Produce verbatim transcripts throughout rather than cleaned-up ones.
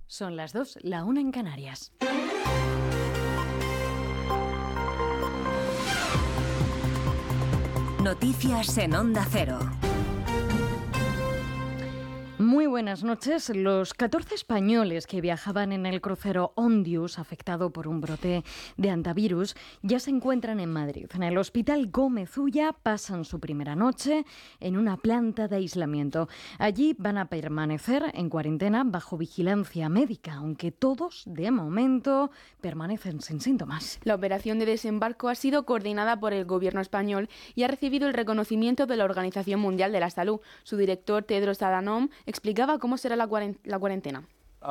Son las dos, la una en Canarias. Noticias en Onda Cero. Muy buenas noches. Los catorce españoles que viajaban en el crucero Ondius, afectado por un brote de hantavirus, ya se encuentran en Madrid. En el Hospital Gómez Ulla pasan su primera noche en una planta de aislamiento. Allí van a permanecer en cuarentena bajo vigilancia médica, aunque todos, de momento, permanecen sin síntomas. La operación de desembarco ha sido coordinada por el Gobierno español y ha recibido el reconocimiento de la Organización Mundial de la Salud. Su director, Tedros Adhanom, explicaba cómo será la cuarentena.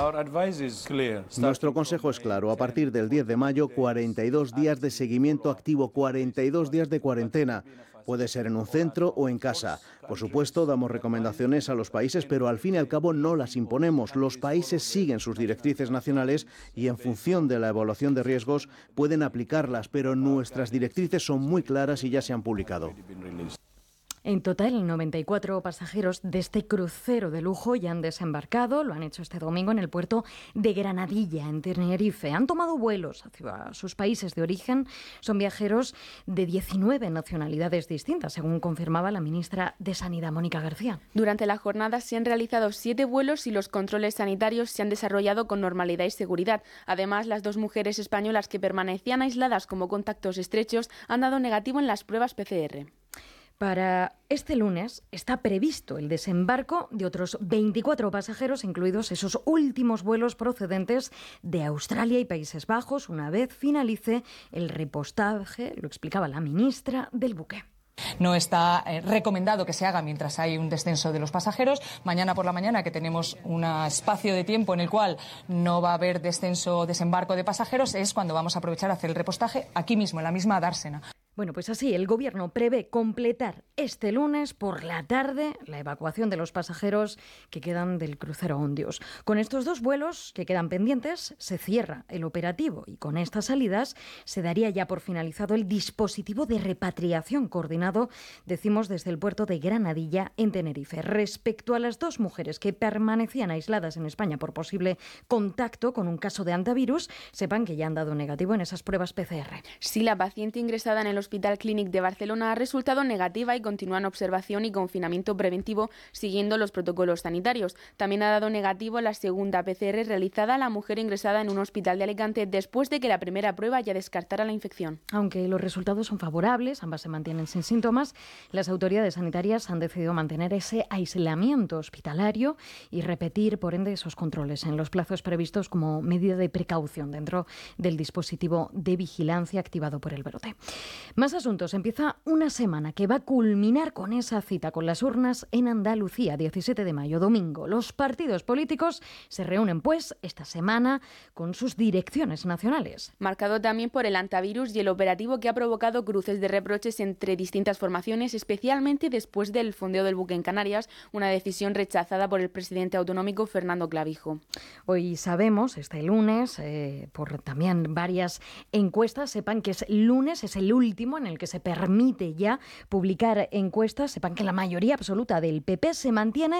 Nuestro consejo es claro. A partir del diez de mayo, cuarenta y dos días de seguimiento activo, cuarenta y dos días de cuarentena. Puede ser en un centro o en casa. Por supuesto, damos recomendaciones a los países, pero al fin y al cabo no las imponemos. Los países siguen sus directrices nacionales y en función de la evaluación de riesgos pueden aplicarlas, pero nuestras directrices son muy claras y ya se han publicado. En total, noventa y cuatro pasajeros de este crucero de lujo ya han desembarcado. Lo han hecho este domingo en el puerto de Granadilla, en Tenerife. Han tomado vuelos hacia sus países de origen. Son viajeros de diecinueve nacionalidades distintas, según confirmaba la ministra de Sanidad, Mónica García. Durante la jornada se han realizado siete vuelos y los controles sanitarios se han desarrollado con normalidad y seguridad. Además, las dos mujeres españolas que permanecían aisladas como contactos estrechos han dado negativo en las pruebas P C R. Para este lunes está previsto el desembarco de otros veinticuatro pasajeros, incluidos esos últimos vuelos procedentes de Australia y Países Bajos, una vez finalice el repostaje, lo explicaba la ministra, del buque. No está eh, recomendado que se haga mientras hay un descenso de los pasajeros. Mañana por la mañana, que tenemos un espacio de tiempo en el cual no va a haber descenso o desembarco de pasajeros, es cuando vamos a aprovechar a hacer el repostaje aquí mismo, en la misma dársena. Bueno, pues así, el Gobierno prevé completar este lunes por la tarde la evacuación de los pasajeros que quedan del crucero Ondius. Con estos dos vuelos que quedan pendientes, se cierra el operativo y con estas salidas se daría ya por finalizado el dispositivo de repatriación coordinado, decimos, desde el puerto de Granadilla, en Tenerife. Respecto a las dos mujeres que permanecían aisladas en España por posible contacto con un caso de hantavirus, sepan que ya han dado negativo en esas pruebas P C R. Sí, la paciente ingresada en el Hospital Clínic de Barcelona ha resultado negativa y continúa en observación y confinamiento preventivo siguiendo los protocolos sanitarios. También ha dado negativo la segunda P C R realizada a la mujer ingresada en un hospital de Alicante después de que la primera prueba ya descartara la infección. Aunque los resultados son favorables, ambas se mantienen sin síntomas, las autoridades sanitarias han decidido mantener ese aislamiento hospitalario y repetir, por ende, esos controles en los plazos previstos como medida de precaución dentro del dispositivo de vigilancia activado por el brote. Más asuntos. Empieza una semana que va a culminar con esa cita con las urnas en Andalucía, diecisiete de mayo, domingo. Los partidos políticos se reúnen, pues, esta semana con sus direcciones nacionales. Marcado también por el hantavirus y el operativo que ha provocado cruces de reproches entre distintas formaciones, especialmente después del fondeo del buque en Canarias, una decisión rechazada por el presidente autonómico Fernando Clavijo. Hoy sabemos, este lunes, eh, por también varias encuestas, sepan que es lunes, es el último en el que se permite ya publicar encuestas. Sepan que la mayoría absoluta del P P se mantiene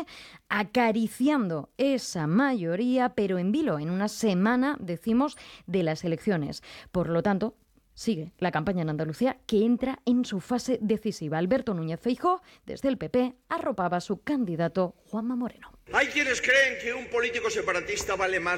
acariciando esa mayoría, pero en vilo, en una semana, decimos, de las elecciones. Por lo tanto, sigue la campaña en Andalucía, que entra en su fase decisiva. Alberto Núñez Feijóo, desde el P P, arropaba a su candidato Juanma Moreno. Hay quienes creen que un político separatista vale más